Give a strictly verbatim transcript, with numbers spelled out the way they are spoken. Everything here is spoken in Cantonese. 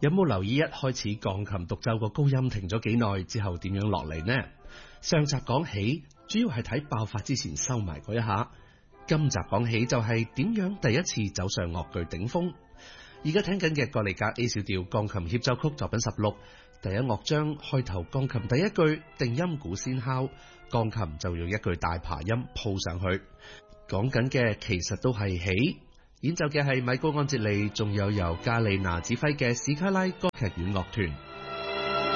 有冇留意一開始鋼琴獨奏個高音停咗幾耐之後點樣落嚟呢？上集講起主要係睇爆發之前收埋嗰一下，今集講起就係點樣第一次走上樂句頂峰。而家聽緊嘅格里格 A 小調鋼琴協奏曲作品十六，第一樂章開頭鋼琴第一句定音鼓先敲，鋼琴就用一句大爬音鋪上去，講緊嘅其實都係起。演奏嘅係米高安哲利，仲有由加利納指揮嘅史卡拉歌劇院樂團。